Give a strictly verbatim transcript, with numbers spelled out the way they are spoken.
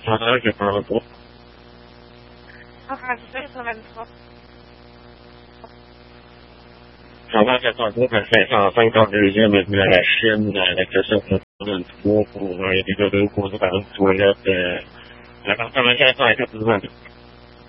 Ah, je parle pas. En français, ça vingt-trois. Ça va quatre-vingt-trois, parce que cinq cent cinq en deuxième, et puis la Chine, avec le sept cent trois pour un épisode de cause par une toilette, euh, l'appartement quatre cent quatre-vingt-deux.